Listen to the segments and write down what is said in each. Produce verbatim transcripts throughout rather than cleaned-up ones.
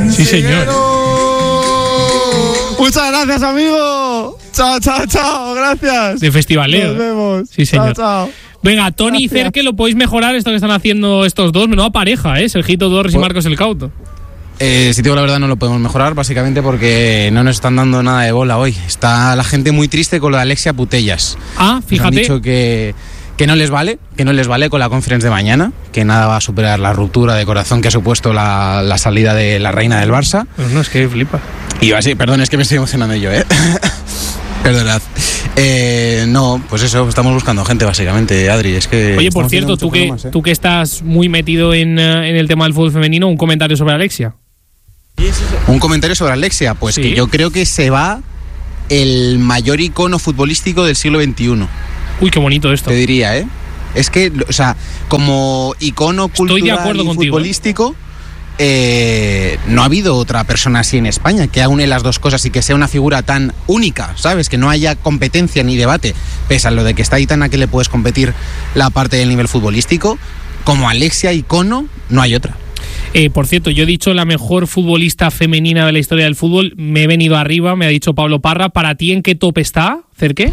Sí, señor. Muchas gracias, amigo. Chao, chao, chao. Gracias. De festivaleo. Nos vemos. Sí, señor. Chao, chao. Venga, Tony y Cerque, lo podéis mejorar esto que están haciendo estos dos. Menuda pareja, ¿eh? Sergito Torres y Marcos El Cauto. Eh, si te digo la verdad, no lo podemos mejorar, básicamente porque no nos están dando nada de bola hoy. Está la gente muy triste con lo de Alexia Putellas. Ah, fíjate. Nos han dicho que, que no les vale, que no les vale con la conference de mañana, que nada va a superar la ruptura de corazón que ha supuesto la, la salida de la reina del Barça. Pues no, es que flipa. Y así, perdón, es que me estoy emocionando yo, ¿eh? Perdonad. Eh, no, pues eso, estamos buscando gente básicamente, Adri. Es que Oye, por cierto, tú que, ¿eh? tú que estás muy metido en, en el tema del fútbol femenino, un comentario sobre Alexia. Un comentario sobre Alexia, pues sí. Que yo creo que se va el mayor icono futbolístico del siglo veintiuno. Uy, qué bonito esto. Te diría, ¿eh? Es que, o sea, como icono cultural Estoy de acuerdo y contigo, futbolístico, eh, no ha habido otra persona así en España que aúne las dos cosas y que sea una figura tan única, ¿sabes? Que no haya competencia ni debate, pese a lo de que está Aitana, que le puedes competir la parte del nivel futbolístico. Como Alexia, icono, no hay otra. Eh, por cierto, yo he dicho la mejor futbolista femenina de la historia del fútbol. Me he venido arriba, me ha dicho Pablo Parra. ¿Para ti en qué top está, Cerque?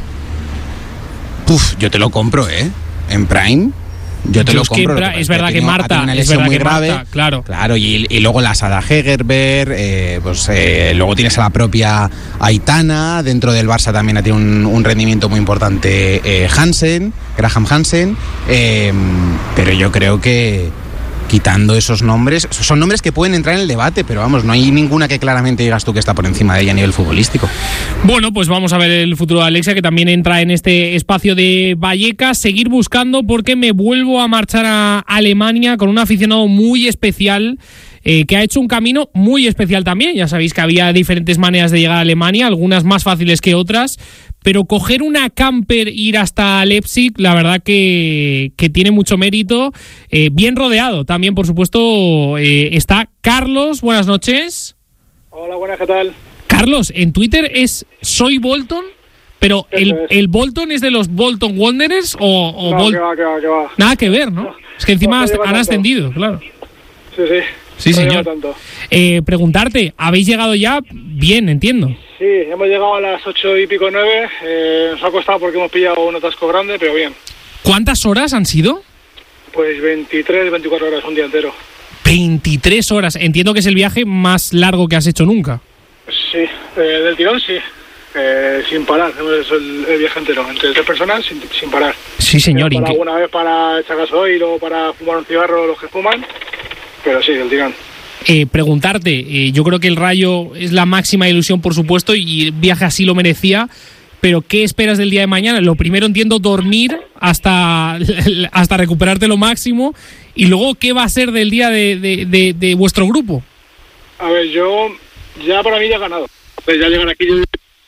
Puf, yo te lo compro, ¿eh? En Prime, yo te yo lo es compro. Que pra, es verdad que Marta, es verdad muy que grave, Marta, claro. Claro, y, y luego la Sara Hegerberg, eh, pues eh, luego tienes a la propia Aitana, dentro del Barça también tiene un, un rendimiento muy importante eh, Hansen, Graham Hansen, eh, pero yo creo que quitando esos nombres, son nombres que pueden entrar en el debate, pero vamos, no hay ninguna que claramente digas tú que está por encima de ella a nivel futbolístico. Bueno, pues vamos a ver el futuro de Alexia, que también entra en este espacio de Vallecas. Seguir buscando, porque me vuelvo a marchar a Alemania con un aficionado muy especial, eh, que ha hecho un camino muy especial también. Ya sabéis que había diferentes maneras de llegar a Alemania, algunas más fáciles que otras, pero coger una camper, ir hasta Leipzig, la verdad que, que tiene mucho mérito. Eh, bien rodeado también, por supuesto, eh, está Carlos. Buenas noches. Hola, buenas, ¿qué tal? Carlos, en Twitter es Soy Bolton, pero el, es. ¿el Bolton es de los Bolton Wanderers o, o no, Bol- que va, que va, que va. Nada que ver, ¿no? No, es que encima no has- lleva han tanto. ascendido, claro. Sí, sí. Sí, No señor. lleva tanto. Eh, preguntarte, ¿habéis llegado ya? Bien, entiendo. Sí, hemos llegado a las ocho y pico, nueve. Eh, nos ha costado porque hemos pillado un atasco grande, pero bien. ¿Cuántas horas han sido? Pues veintitrés, veinticuatro horas, un día entero. veintitrés horas. Entiendo que es el viaje más largo que has hecho nunca. Sí, eh, del tirón sí. Eh, sin parar, hemos hecho el, el viaje entero, entre tres personas, sin, sin parar. Sí, señor. Hemos parado incre- alguna vez para echar gasoil o para fumar un cigarro los que fuman, pero sí, del tirón. Eh, preguntarte, eh, yo creo que el Rayo es la máxima ilusión, por supuesto, y el viaje así lo merecía, pero ¿qué esperas del día de mañana? Lo primero, entiendo, dormir hasta, hasta recuperarte lo máximo, y luego, ¿qué va a ser del día de, de, de, de vuestro grupo? A ver, yo ya para mí ya he ganado. Pues ya llegar aquí... Yo...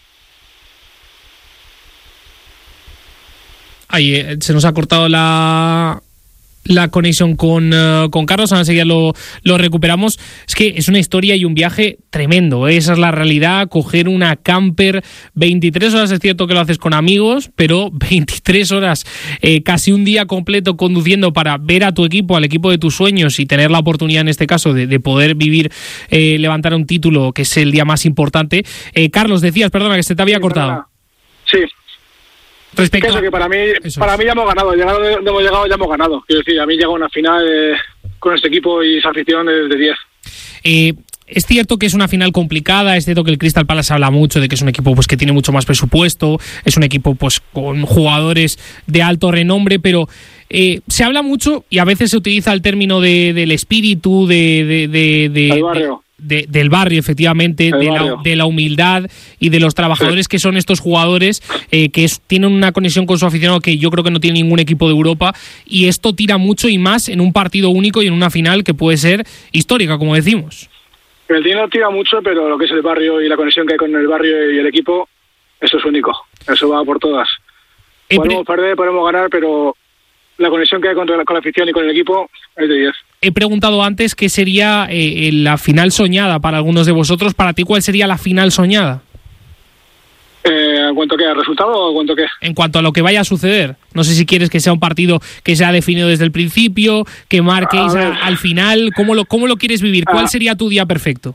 Ahí eh, se nos ha cortado la... la conexión con, uh, con Carlos, ahora enseguida lo, lo recuperamos. Es que es una historia y un viaje tremendo, ¿eh? Esa es la realidad, coger una camper, veintitrés horas, es cierto que lo haces con amigos, pero veintitrés horas, eh, casi un día completo conduciendo para ver a tu equipo, al equipo de tus sueños, y tener la oportunidad en este caso de, de poder vivir, eh, levantar un título, que es el día más importante. Eh, Carlos, decías, perdona, que se te había Sí, cortado. perdona. Sí, Respecto eso a- que para mí, Eso para es. mí ya hemos ganado. Llegado donde hemos llegado ya hemos ganado. Quiero decir, a mí llega una final eh, con este equipo y esa afición es de diez. Eh, es cierto que es una final complicada, es cierto que el Crystal Palace habla mucho de que es un equipo pues que tiene mucho más presupuesto, es un equipo pues con jugadores de alto renombre, pero eh, se habla mucho y a veces se utiliza el término de, del espíritu, de, de, de, de, El barrio. de- del barrio, efectivamente, El de la, barrio. de la humildad y de los trabajadores que son estos jugadores, eh, que es- tienen una conexión con su aficionado que yo creo que no tiene ningún equipo de Europa, y esto tira mucho y más en un partido único y en una final que puede ser histórica, como decimos. El dinero tira mucho, pero lo que es el barrio y la conexión que hay con el barrio y el equipo, eso es único. Eso va por todas. Eh, Podemos pre- perder, podemos ganar, pero la conexión que hay con, con la afición y con el equipo es de diez. He preguntado antes qué sería eh, la final soñada para algunos de vosotros. Para ti, ¿cuál sería la final soñada? Eh, ¿En cuanto a qué? ¿Al resultado o en cuanto a qué? En cuanto a lo que vaya a suceder. No sé si quieres que sea un partido que sea definido desde el principio, que marquéis A ver. a- al final. ¿Cómo lo, cómo lo quieres vivir? ¿Cuál Ah. sería tu día perfecto?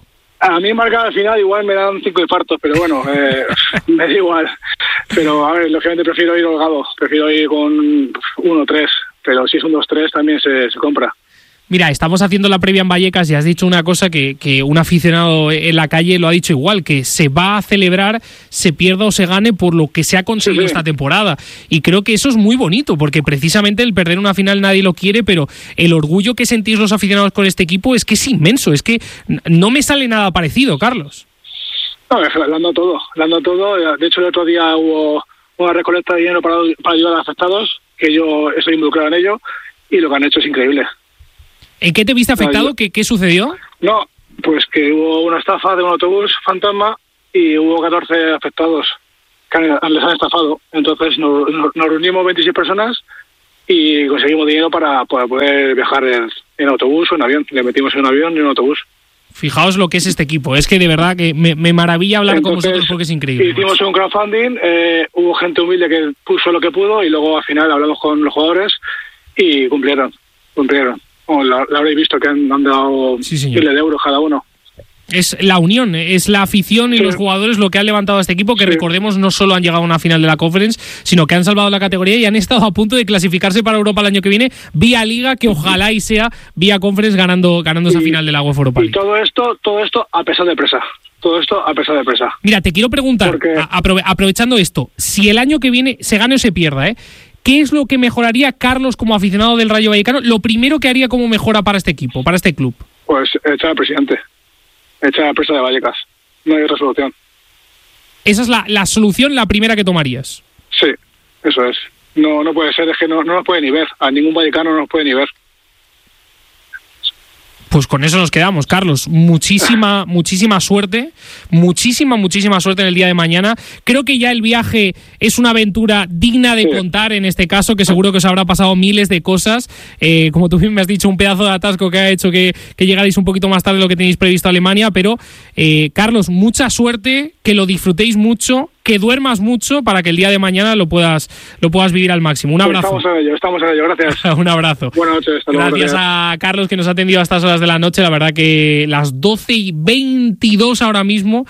A mí marcar al final igual me dan cinco infartos, pero bueno, eh, me da igual. Pero a ver, lógicamente prefiero ir holgado, prefiero ir con uno tres, pero si es un dos tres también se, se compra. Mira, estamos haciendo la previa en Vallecas y has dicho una cosa que, que un aficionado en la calle lo ha dicho igual, que se va a celebrar, se pierda o se gane por lo que se ha conseguido sí, sí. esta temporada. Y creo que eso es muy bonito, porque precisamente el perder una final nadie lo quiere, pero el orgullo que sentís los aficionados con este equipo es que es inmenso, es que no me sale nada parecido, Carlos. No, le han dado todo, le han dado todo. De hecho, el otro día hubo una recolecta de dinero para, para ayudar a los afectados, que yo estoy involucrado en ello, y lo que han hecho es increíble. ¿En qué te viste afectado? No, ¿Qué, ¿Qué sucedió? No, pues que hubo una estafa de un autobús fantasma y hubo catorce afectados que han, les han estafado. Entonces nos, nos, nos reunimos veintiséis personas y conseguimos dinero para, para poder viajar en, en autobús o en avión. Le metimos en un avión y en un autobús. Fijaos lo que es este equipo. Es que de verdad que me, me maravilla hablar Entonces, con vosotros porque es increíble. Hicimos un crowdfunding, eh, hubo gente humilde que puso lo que pudo y luego al final hablamos con los jugadores y cumplieron, cumplieron. Oh, la, la habréis visto que han, han dado sí, miles de euros cada uno. Es la unión, es la afición y sí. los jugadores lo que han levantado a este equipo, que sí. recordemos no solo han llegado a una final de la Conference, sino que han salvado la categoría y han estado a punto de clasificarse para Europa el año que viene vía Liga, que ojalá y sea vía Conference ganando ganando y, esa final de la UEFA Europa League. Y todo esto, todo esto a pesar de presa. Todo esto a pesar de presa. Mira, te quiero preguntar, Porque... aprove- aprovechando esto, si el año que viene se gane o se pierda, ¿eh? ¿Qué es lo que mejoraría Carlos como aficionado del Rayo Vallecano? Lo primero que haría como mejora para este equipo, para este club. Pues echar al presidente, echar a la presa de Vallecas. No hay otra solución. Esa es la, la solución, la primera que tomarías. Sí, eso es. No, no puede ser, es que no, no nos puede ni ver. A ningún vallecano no nos puede ni ver. Pues con eso nos quedamos, Carlos. Muchísima, muchísima suerte. Muchísima, muchísima suerte en el día de mañana. Creo que ya el viaje es una aventura digna de sí. contar en este caso, que seguro que os habrá pasado miles de cosas. Eh, como tú bien me has dicho, un pedazo de atasco que ha hecho que, que llegarais un poquito más tarde de lo que tenéis previsto a Alemania. Pero, eh, Carlos, mucha suerte, que lo disfrutéis mucho, que duermas mucho para que el día de mañana lo puedas lo puedas vivir al máximo. Un abrazo. Estamos en ello, estamos en ello, gracias. Un abrazo. Buenas noches. Hasta luego, gracias, gracias a Carlos, que nos ha atendido a estas horas de la noche. La verdad que las doce y veintidós ahora mismo,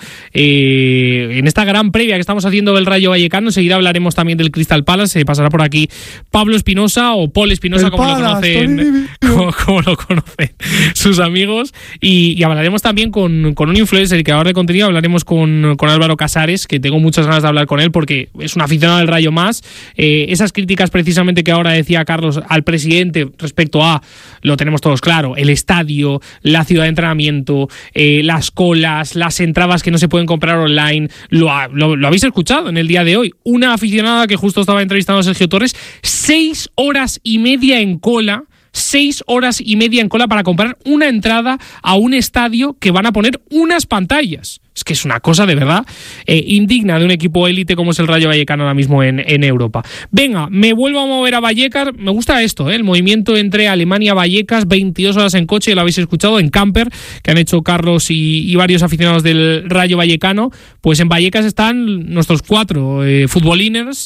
eh, en esta gran previa que estamos haciendo del Rayo Vallecano. Enseguida hablaremos también del Crystal Palace. Se pasará por aquí Pablo Espinosa o Paul Espinosa, como Palace, lo conocen como, como lo conocen sus amigos. Y, y hablaremos también con, con un influencer y creador de contenido. Hablaremos con, con Álvaro Casares, que tengo muchas ganas de hablar con él porque es un aficionado del Rayo más. Eh, esas críticas precisamente que ahora decía Carlos al presidente respecto a, lo tenemos todos claro, el estadio, la ciudad de entrenamiento, eh, las colas, las entradas que no se pueden comprar online, lo, lo, lo habéis escuchado en el día de hoy. Una aficionada que justo estaba entrevistando a Sergio Torres, seis horas y media en cola, seis horas y media en cola para comprar una entrada a un estadio que van a poner unas pantallas. Es que es una cosa de verdad eh, indigna de un equipo élite como es el Rayo Vallecano ahora mismo en, en Europa. Venga, me vuelvo a mover a Vallecas. Me gusta esto, ¿eh? El movimiento entre Alemania-Vallecas, veintidós horas en coche, lo habéis escuchado, en camper, que han hecho Carlos y, y varios aficionados del Rayo Vallecano. Pues en Vallecas están nuestros cuatro eh, futboliners.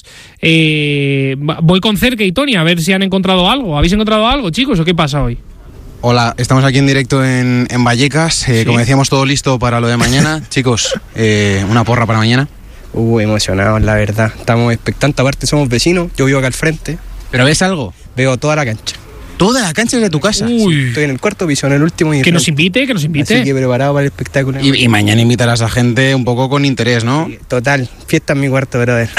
Eh, voy con Cerque y Tony a ver si han encontrado algo. ¿Habéis encontrado algo, chicos, o qué pasa hoy? Hola, estamos aquí en directo en, en Vallecas, eh, sí. Como decíamos, todo listo para lo de mañana. Chicos, eh, una porra para mañana. Uh, emocionados, la verdad. Estamos expectantes, aparte somos vecinos, yo vivo acá al frente. ¿Pero ves algo? Veo toda la cancha. ¿Toda la cancha es de tu casa? Uy. Sí, estoy en el cuarto piso, en el último. Y que nos invite, que nos invite. Así que preparado para el espectáculo. Y, y mañana invitarás a gente un poco con interés, ¿no? Sí, total, fiesta en mi cuarto, brother.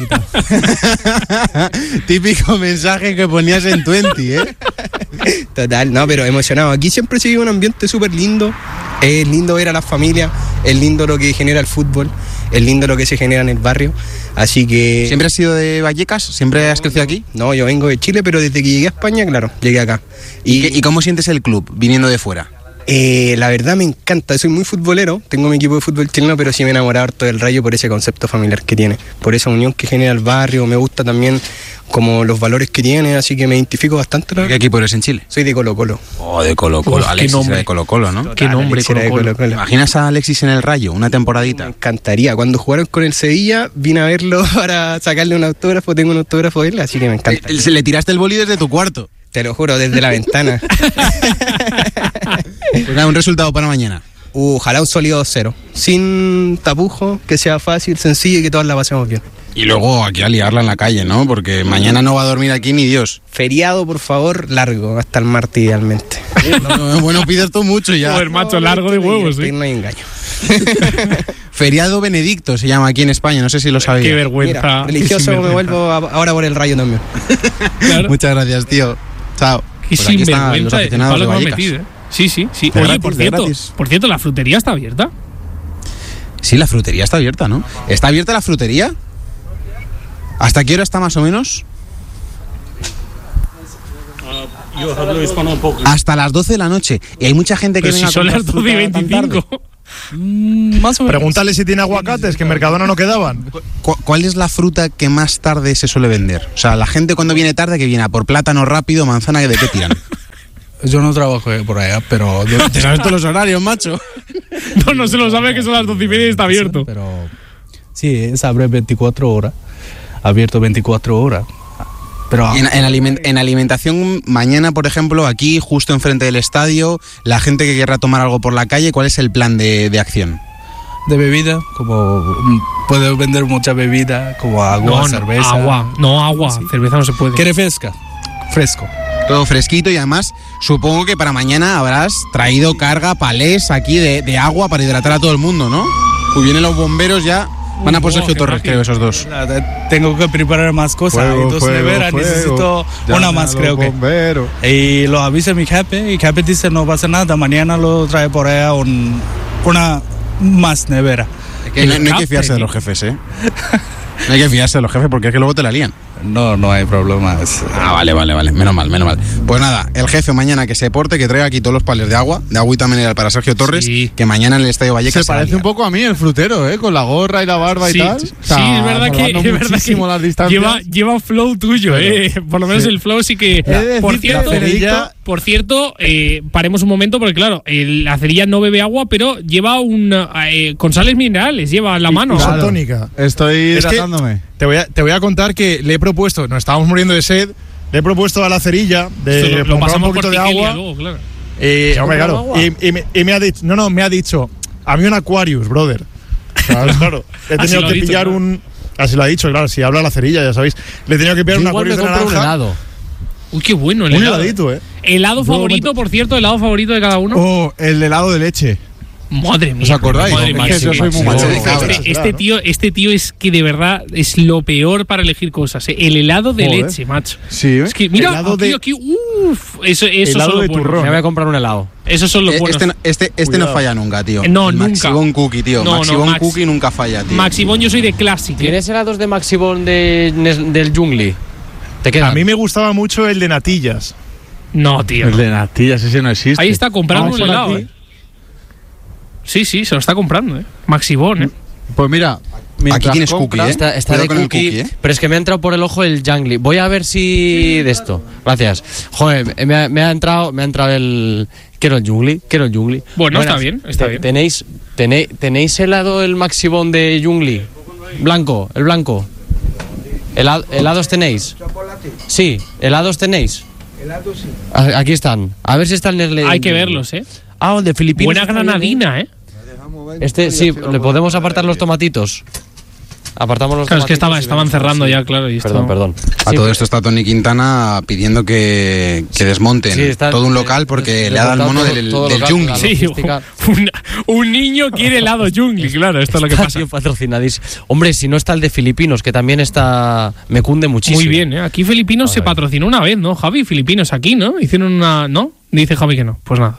Típico mensaje que ponías en veinte, ¿eh? Total, no, pero emocionado. Aquí siempre se vive un ambiente súper lindo. Es lindo ver a las familias, es lindo lo que genera el fútbol, es lindo lo que se genera en el barrio. Así que... ¿Siempre has sido de Vallecas? ¿Siempre has crecido aquí? No, yo vengo de Chile, pero desde que llegué a España, claro, llegué acá. ¿Y, ¿Y, ¿y cómo sientes el club viniendo de fuera? Eh, la verdad me encanta, soy muy futbolero, tengo mi equipo de fútbol chileno, pero sí me he enamorado harto del Rayo por ese concepto familiar que tiene, por esa unión que genera el barrio. Me gusta también como los valores que tiene, así que me identifico bastante. ¿Qué equipo eres en Chile? Soy de Colo Colo. Oh, de Colo Colo. Alexis era de Colo Colo, ¿no? Total, qué nombre, Colo -Colo. Colo -Colo. ¿Imaginas a Alexis en el Rayo una temporadita? Me encantaría. Cuando jugaron con el Sevilla vine a verlo para sacarle un autógrafo, tengo un autógrafo de él, así que me encanta. Le, le tiraste el boli desde tu cuarto. Te lo juro, desde la ventana. Pues nada, un resultado para mañana. ojalá un sólido cero. Sin tapujo, que sea fácil, sencillo y que todos la pasemos bien. Y luego aquí a liarla en la calle, ¿no? Porque mañana no va a dormir aquí ni Dios. Feriado, por favor, largo, hasta el martes idealmente. No, bueno, pides tú mucho ya. Joder, macho, largo de huevos, ¿eh? No hay engaño. Feriado Benedicto se llama aquí en España, no sé si lo sabéis. Qué vergüenza. Mira, religioso me vuelvo a- ahora por el Rayo también. Claro. Muchas gracias, tío. Chao. Qué Pues aquí están los sinvergüenza el aficionados palo de que me ha Vallecas. metido, ¿eh? Sí, sí, sí. De Oye, gratis, por de cierto, gratis. por cierto, la frutería está abierta. Sí, la frutería está abierta, ¿no? ¿Está abierta la frutería? ¿Hasta qué hora está más o menos? Hasta las doce de la noche. Y hay mucha gente que Pero venga si son a las comprar doce y fruta tan tarde. veinticinco. Más o menos. Pregúntale si tiene aguacates, que en Mercadona no quedaban. ¿Cu- ¿Cuál es la fruta que más tarde se suele vender? O sea, la gente cuando viene tarde, que viene a por plátano rápido, manzana, ¿de qué tiran? Yo no trabajo por allá, pero... yo- ¿Te sabes todos los horarios, macho? No, no se lo sabe que son las doce y media y está abierto. Pero sí, es abre veinticuatro horas. Abierto veinticuatro horas. Pero Y en, en aliment- en alimentación, mañana, por ejemplo, aquí, justo enfrente del estadio, la gente que quiera tomar algo por la calle, ¿cuál es el plan de, de acción? de bebida, como mm, puedes vender mucha bebida, como agua, No, no, cerveza. agua, no agua, Sí. cerveza no se puede. ¿Quiere fresca? Fresco. Todo fresquito y además supongo que para mañana habrás traído carga, palés aquí de, de agua para hidratar a todo el mundo, ¿no? Pues vienen los bomberos ya, van a por Uh, Sergio qué Torres, rápido. creo, esos dos. Tengo que preparar más cosas. Fuego, Entonces, fuego, nevera, fuego. necesito Llama una a más, los creo que. bomberos. Y lo avisa mi jefe, y jefe dice no pasa nada, mañana lo trae por allá un, una más nevera. Que no, no hay que fiarse de los jefes, ¿eh? No hay que fiarse de los jefes porque es que luego te la lían. No, no hay problema. es- Ah, vale, vale, vale. Menos mal, menos mal. Pues nada, el jefe mañana que se porte, que traiga aquí todos los palés de agua, de agüita mineral para Sergio Torres, Sí. que mañana en el Estadio Vallecas Se parece un poco a mí el frutero, ¿eh? Con la gorra y la barba Sí, y tal. sí, O sea, es verdad que, salvando es verdad muchísimo que las distancias. lleva, lleva flow tuyo, eh. Por lo menos Sí. el flow sí que. He de Por decir que cierto, la cerilla- por cierto eh, paremos un momento porque claro, el- la cerilla no bebe agua, pero lleva un eh, con sales minerales, lleva en la mano. Claro. Tónica. Estoy Es que- hidratándome. Te voy, a, te voy a contar que le he propuesto, nos estábamos muriendo de sed, le he propuesto a la cerilla de Esto lo, lo comprar pasamos un poquito por de Tigelia agua. luego, claro. Y, hombre, claro, agua? y, y me, y me ha dicho, no, no, me ha dicho, a mí un Aquarius, brother. Claro, claro. He Así tenido lo ha que dicho, pillar claro. un. Así lo ha dicho, claro, si habla la cerilla, ya sabéis. Le he tenido que pillar un Aquarius de naranja. Uy, qué bueno el Un helado. heladito, eh. Helado favorito, por cierto, helado favorito de cada uno. Oh, el helado de leche. Madre mía. ¿Os acordáis? Madre mía, Es que sí, yo soy muy sí. macho de Este- cabra. Este, Claro. tío, este tío es que de verdad es lo peor para elegir cosas. eh. El helado de Joder. leche, macho. Sí, ¿eh? Es que mira, Helado aquí, de- aquí, uff, eso, eso Helado son los de buenos. turrón. Me voy a comprar un helado. Esos son los Eh, buenos. Este, no- este, este no Cuidado. falla nunca, tío. Eh, no, el nunca. Maxibón Cookie, tío. No, no, Maxibón Max- Cookie nunca falla, tío. Maximón, yo soy de Classic. eh. ¿Tienes helados de Maxibón de, del Jungli? ¿Te quedan? A mí me gustaba mucho el de natillas. No, tío. El de natillas, ese no existe. Ahí está comprando Vamos un por helado, aquí. eh. Sí, sí, se lo está comprando, eh. Maxibón, eh. Pues mira, mientras tienes compras- cookie, ¿eh? Está, está Cuidado de con el cookie, cookie, ¿eh? pero es que me ha entrado por el ojo el Jungli. Voy a ver si de esto. Gracias. Joder, me ha, me ha entrado, me ha entrado el. Quiero el Jungli, quiero el Jungli. Bueno, Buenas. está bien, está Te- bien. Tenéis, tenéis, tenéis helado el Maxibón de Jungli, blanco, el blanco. Hela- ¿Helados tenéis? Sí, helados tenéis. A- Aquí están. A ver si están en el. Hay que verlos, eh. Ah, el de Filipinas. Buena está bien, ¿eh? granadina, eh. Este, sí, le podemos apartar los tomatitos. Apartamos los Claro, es que tomatitos estaba, y estaban vemos, cerrando sí. ya, claro. Y esto- Perdón, perdón. A Sí, todo esto está Tony Quintana pidiendo que, que desmonten sí, está- todo un local porque le ha dado el mono todo- del, todo del local, Jungli. claro. Sí, logística. un, un niño quiere helado jungli, claro, esto es lo que Está, pasa. tío, patrocinadísimo. Hombre, si no está el de Filipinos, que también está. Me cunde muchísimo. Muy bien, ¿eh? Aquí Filipinos se patrocinó una vez, ¿no, Javi? Filipinos aquí, ¿no? Hicieron una... ¿No? Dice Javi que no. Pues nada.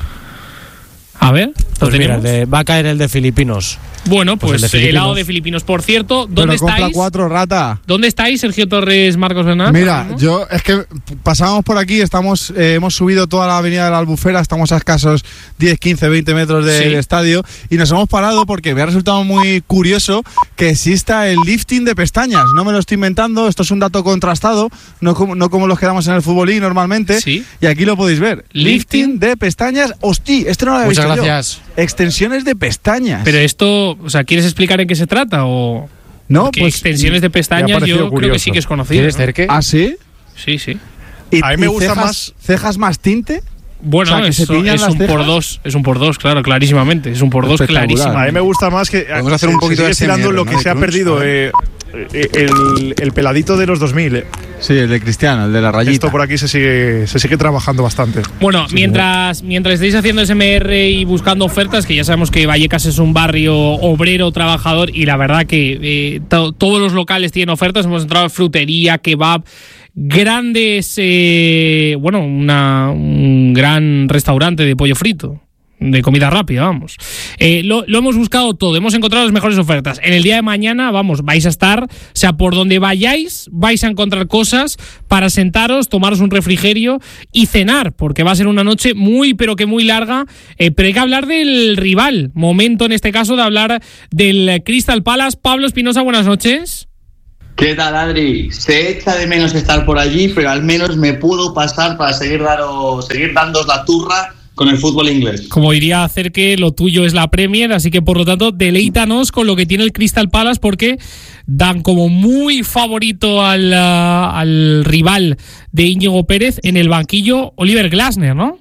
A ver, ¿lo Pues mira, tenemos? el de- va a caer el de Filipinos. Bueno, pues pues, el de Filipinos. helado de Filipinos. Por cierto, ¿dónde Pero compra estáis? cuatro, rata. ¿Dónde estáis, Sergio Torres, Marcos Bernal? Mira, yo es que pasábamos por aquí, estamos, eh, hemos subido toda la avenida de la Albufera, estamos a escasos diez, quince, veinte metros del Sí. estadio y nos hemos parado porque me ha resultado muy curioso que exista el lifting de pestañas. No me lo estoy inventando, esto es un dato contrastado, no como, no como los que damos en el futbolín normalmente. Sí. Y aquí lo podéis ver. Lifting. Lifting de pestañas. Hostia, este no lo había Muchas visto yo. gracias. Extensiones de pestañas. Pero esto, o sea, ¿quieres explicar en qué se trata? O no, Porque pues extensiones de me ha pestañas yo parecido creo que curioso. sí que es conocido. ¿Quieres ¿no? cerque? ¿Ah, sí? Sí, sí. Y, A mí me y gusta cejas, más- cejas más tinte. Bueno, O sea, que es, se tiñan es las un por cejas. dos, es un por dos, claro, clarísimamente. Es un por dos Espectacular. clarísimo. A mí me gusta más que Podemos hacer un se- poquito se de sigue estirando S M R, lo ¿no? que De se ha crunch, perdido, a ver. eh, eh, el, el peladito de los dos mil. eh. Sí, el de Cristiano, el de la rayita. Esto por aquí se sigue, se sigue trabajando bastante. Bueno, mientras, mientras estéis haciendo S M R y buscando ofertas, que ya sabemos que Vallecas es un barrio obrero, trabajador, y la verdad que eh, to- todos los locales tienen ofertas. Hemos entrado en frutería, kebab, grandes, eh, bueno, una, un gran restaurante de pollo frito, de comida rápida, vamos. Eh, lo, lo hemos buscado todo, hemos encontrado las mejores ofertas. En el día de mañana, vamos, vais a estar, o sea, por donde vayáis, vais a encontrar cosas para sentaros, tomaros un refrigerio y cenar, porque va a ser una noche muy, pero que muy larga. Eh, pero hay que hablar del rival, momento en este caso de hablar del Crystal Palace. Pablo Espinosa, buenas noches. ¿Qué tal, Adri? Se echa de menos estar por allí, pero al menos me puedo pasar para seguir, daros, seguir dándos la turra con el fútbol inglés. Como diría hacer que lo tuyo es la Premier, así que por lo tanto deleítanos con lo que tiene el Crystal Palace, porque dan como muy favorito al, uh, al rival de Íñigo Pérez en el banquillo, Oliver Glasner, ¿no?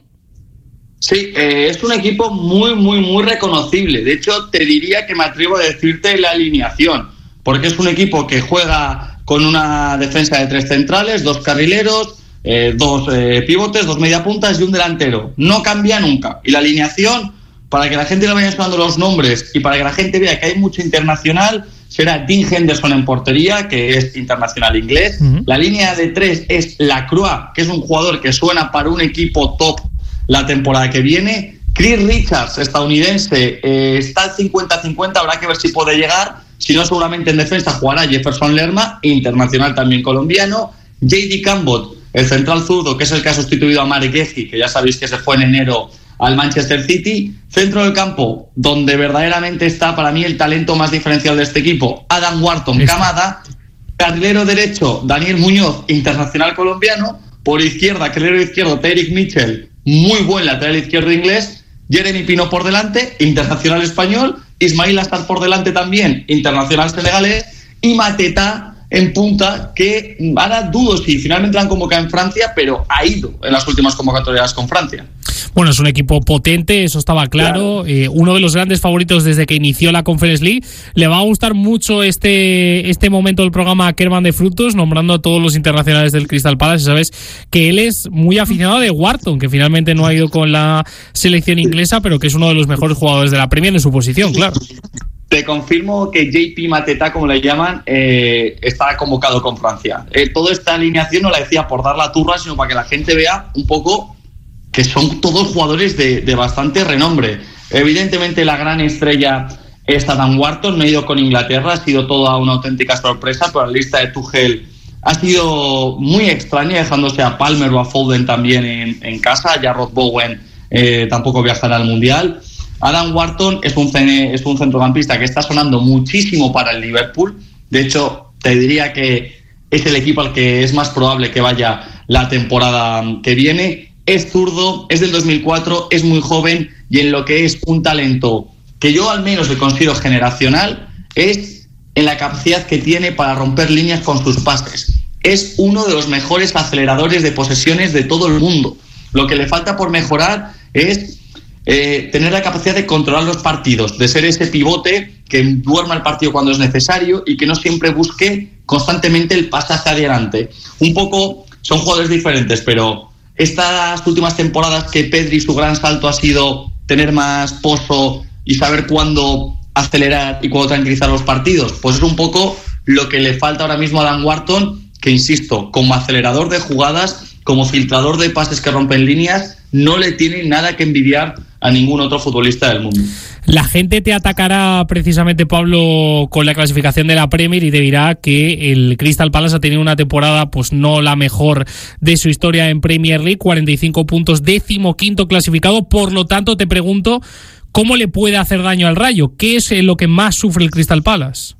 Sí, eh, es un equipo muy, muy, muy reconocible. De hecho, te diría que me atrevo a decirte la alineación, porque es un equipo que juega con una defensa de tres centrales, dos carrileros, eh, dos eh, pivotes, dos mediapuntas y un delantero. No cambia nunca. Y la alineación, para que la gente le vaya sonando los nombres y para que la gente vea que hay mucho internacional, será Dean Henderson en portería, que es internacional inglés. Uh-huh. La línea de tres es Lacroix, que es un jugador que suena para un equipo top la temporada que viene. Chris Richards, estadounidense, eh, está al cincuenta cincuenta, habrá que ver si puede llegar. Si no, seguramente en defensa jugará Jefferson Lerma, internacional también colombiano. J D Cambot, el central zurdo, que es el que ha sustituido a Marek Eji, que ya sabéis que se fue en enero al Manchester City. Centro del campo, donde verdaderamente está para mí el talento más diferencial de este equipo, Adam Wharton Camada. Carrilero derecho, Daniel Muñoz, internacional colombiano. Por izquierda, carrilero izquierdo, Tyrick Mitchell, muy buen lateral izquierdo inglés. Jeremy Pino por delante, internacional español. Ismail Assar por delante también, internacional senegalés. Y Mateta en punta, que ahora dudo si finalmente la han convocado en Francia, pero ha ido en las últimas convocatorias con Francia. Bueno, es un equipo potente, eso estaba claro. claro. Eh, uno de los grandes favoritos desde que inició la Conference League. Le va a gustar mucho este, este momento del programa a Kerman de Frutos, nombrando a todos los internacionales del Crystal Palace. Sabes que él es muy aficionado de Wharton, que finalmente no ha ido con la selección inglesa, pero que es uno de los mejores jugadores de la Premier en su posición, claro. Te confirmo que J P Mateta, como le llaman, eh, está convocado con Francia. Eh, toda esta alineación no la decía por dar la turra, sino para que la gente vea un poco que son todos jugadores de, de bastante renombre. Evidentemente la gran estrella es Adam Wharton, no ha ido con Inglaterra, ha sido toda una auténtica sorpresa, pero la lista de Tuchel ha sido muy extraña, dejándose a Palmer o a Foden también en, en casa. Ya Rod Bowen eh, tampoco viajará al Mundial. Adam Wharton es un, es un centrocampista que está sonando muchísimo para el Liverpool. De hecho, te diría que es el equipo al que es más probable que vaya la temporada que viene. Es zurdo, es del dos mil cuatro, es muy joven, y en lo que es un talento que yo al menos le considero generacional, es en la capacidad que tiene para romper líneas con sus pases. Es uno de los mejores aceleradores de posesiones de todo el mundo. Lo que le falta por mejorar es Eh, tener la capacidad de controlar los partidos, de ser ese pivote que duerma el partido cuando es necesario y que no siempre busque constantemente el pase hacia adelante. Un poco, son jugadores diferentes, pero estas últimas temporadas que Pedri, su gran salto ha sido tener más pozo y saber cuándo acelerar y cuándo tranquilizar los partidos, pues es un poco lo que le falta ahora mismo a Dan Wharton, que insisto, como acelerador de jugadas, como filtrador de pases que rompen líneas, no le tiene nada que envidiar a ningún otro futbolista del mundo. La gente te atacará precisamente, Pablo, con la clasificación de la Premier y te dirá que el Crystal Palace ha tenido una temporada pues no la mejor de su historia en Premier League, cuarenta y cinco puntos, décimo quinto clasificado. Por lo tanto, te pregunto, ¿cómo le puede hacer daño al Rayo? ¿Qué es lo que más sufre el Crystal Palace?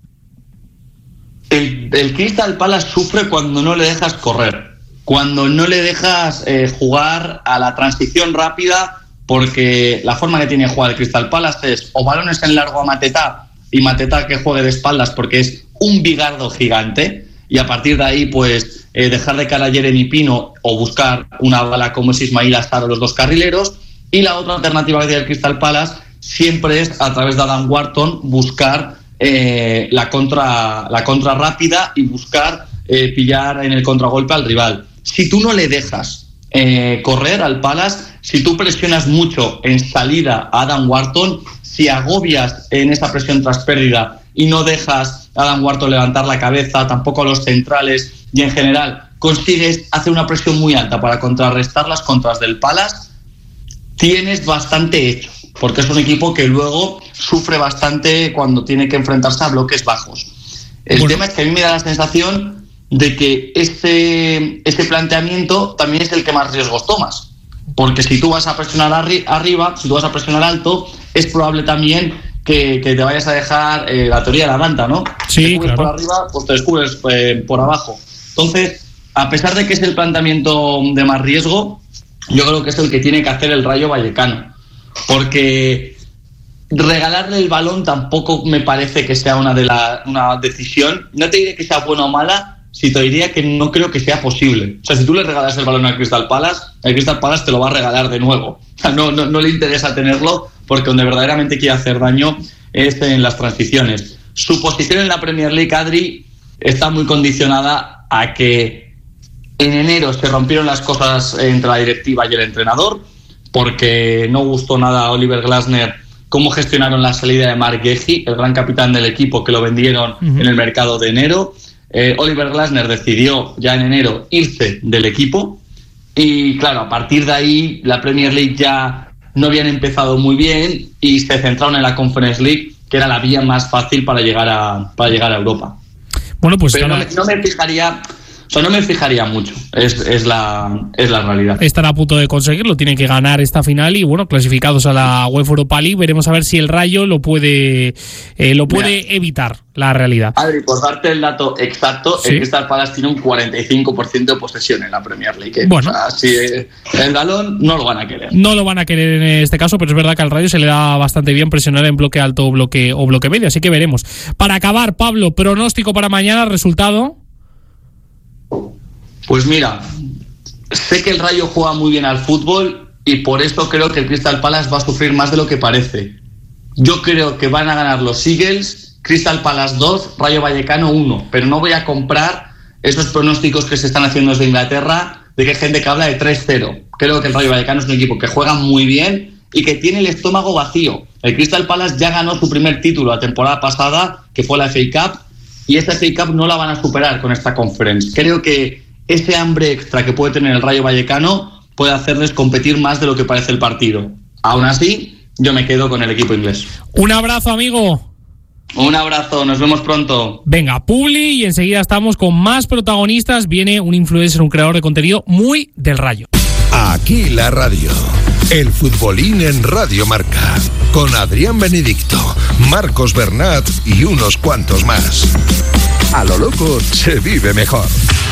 El, el Crystal Palace sufre cuando no le dejas correr, cuando no le dejas eh, jugar a la transición rápida, porque la forma que tiene de jugar el Crystal Palace es o balones en largo a Mateta, y Mateta que juegue de espaldas porque es un bigardo gigante, y a partir de ahí pues eh, dejar de cara a Jeremy Pino o buscar una bala como es Ismail Assar o los dos carrileros. Y la otra alternativa que tiene el Crystal Palace siempre es, a través de Adam Wharton, buscar eh, la, contra, la contra rápida y buscar eh, pillar en el contragolpe al rival. Si tú no le dejas eh, correr al Palace, si tú presionas mucho en salida a Adam Wharton, si agobias en esa presión tras pérdida y no dejas a Adam Wharton levantar la cabeza, tampoco a los centrales, y en general consigues hacer una presión muy alta para contrarrestar las contras del Palace, tienes bastante hecho, porque es un equipo que luego sufre bastante cuando tiene que enfrentarse a bloques bajos. El bueno. tema es que a mí me da la sensación de que ese, ese planteamiento también es el que más riesgos tomas, porque si tú vas a presionar arri- arriba, si tú vas a presionar alto, es probable también que, que te vayas a dejar eh, la teoría de la manta, ¿no? Sí, te descubres claro. por arriba, pues te descubres eh, por abajo. Entonces, a pesar de que es el planteamiento de más riesgo, yo creo que es el que tiene que hacer el Rayo Vallecano, porque regalarle el balón tampoco me parece que sea una, de la, una decisión. No te diré que sea buena o mala, si te diría que no creo que sea posible. O sea, si tú le regalas el balón al Crystal Palace, el Crystal Palace te lo va a regalar de nuevo. O sea, no, no, no le interesa tenerlo, porque donde verdaderamente quiere hacer daño es en las transiciones. Su posición en la Premier League, Adri, está muy condicionada a que en enero se rompieron las cosas entre la directiva y el entrenador, porque no gustó nada a Oliver Glasner cómo gestionaron la salida de Marc Guehi, el gran capitán del equipo, que lo vendieron uh-huh. en el mercado de enero. Eh, Oliver Glasner decidió ya en enero irse del equipo y claro, a partir de ahí la Premier League ya no habían empezado muy bien y se centraron en la Conference League, que era la vía más fácil para llegar a, para llegar a Europa. Bueno, pues Pero no me, no me fijaría... O sea, no me fijaría mucho, es, es, la, es la realidad. Estará a punto de conseguirlo, tiene que ganar esta final y bueno, clasificados a la UEFA Europa League, veremos a ver si el Rayo lo puede eh, lo puede Mira, evitar, la realidad. Adri, por darte el dato exacto, ¿sí? El Crystal Palace tiene un cuarenta y cinco por ciento de posesión en la Premier League. Bueno. O sea, si el balón no lo van a querer. No lo van a querer en este caso, pero es verdad que al Rayo se le da bastante bien presionar en bloque alto o bloque, o bloque medio, así que veremos. Para acabar, Pablo, pronóstico para mañana, resultado... Pues mira, sé que el Rayo juega muy bien al fútbol y por eso creo que el Crystal Palace va a sufrir más de lo que parece. Yo creo que van a ganar los Eagles, Crystal Palace dos, Rayo Vallecano uno, pero no voy a comprar esos pronósticos que se están haciendo desde Inglaterra de que hay gente que habla de tres cero. Creo que el Rayo Vallecano es un equipo que juega muy bien y que tiene el estómago vacío. El Crystal Palace ya ganó su primer título la temporada pasada, que fue la F A Cup, y esta F A Cup no la van a superar con esta Conference. Creo que ese hambre extra que puede tener el Rayo Vallecano puede hacerles competir más de lo que parece el partido. Aún así, yo me quedo con el equipo inglés. Un abrazo, amigo. Un abrazo, nos vemos pronto. Venga, publi, y enseguida estamos con más protagonistas. Viene un influencer, un creador de contenido muy del Rayo. Aquí la radio. El futbolín en Radio Marca. Con Adrián Benedicto, Marcos Bernat y unos cuantos más. A lo loco se vive mejor.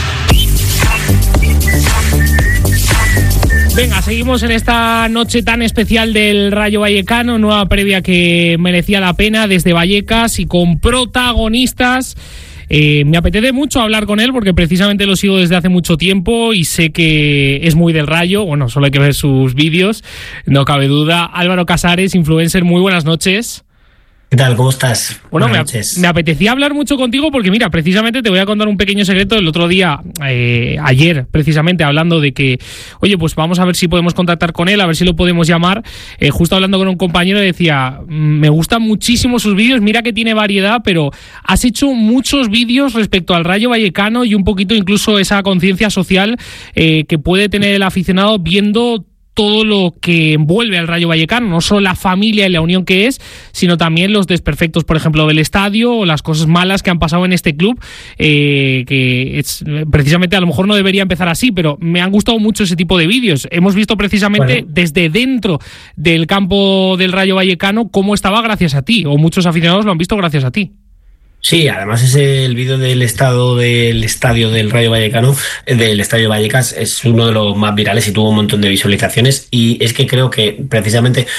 Venga, seguimos en esta noche tan especial del Rayo Vallecano, nueva previa que merecía la pena desde Vallecas y con protagonistas. Eh, me apetece mucho hablar con él porque precisamente lo sigo desde hace mucho tiempo y sé que es muy del Rayo. Bueno, solo hay que ver sus vídeos, no cabe duda. Álvaro Casares, influencer, muy buenas noches. ¿Qué tal? ¿Cómo estás? Bueno, me, noches. me apetecía hablar mucho contigo porque, mira, precisamente te voy a contar un pequeño secreto. El otro día, eh, ayer, precisamente, hablando de que, oye, pues vamos a ver si podemos contactar con él, a ver si lo podemos llamar. Eh, justo hablando con un compañero decía, me gustan muchísimo sus vídeos, mira que tiene variedad, pero has hecho muchos vídeos respecto al Rayo Vallecano y un poquito incluso esa conciencia social eh, que puede tener el aficionado viendo todo lo que envuelve al Rayo Vallecano, no solo la familia y la unión que es, sino también los desperfectos, por ejemplo, del estadio o las cosas malas que han pasado en este club, eh, que es, precisamente a lo mejor no debería empezar así, pero me han gustado mucho ese tipo de vídeos. Hemos visto precisamente bueno. desde dentro del campo del Rayo Vallecano cómo estaba gracias a ti, o muchos aficionados lo han visto gracias a ti. Sí, además es el vídeo del estado del estadio del Rayo Vallecano, del Estadio Vallecas, es uno de los más virales y tuvo un montón de visualizaciones, y es que creo que precisamente